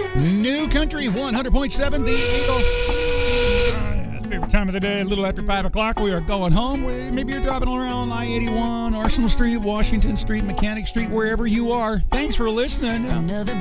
New Country 100.7, The Eagle. Favorite time of the day, a little after 5 o'clock. We are going home. Maybe you're driving around I-81, Arsenal Street, Washington Street, Mechanic Street, wherever you are. Thanks for listening.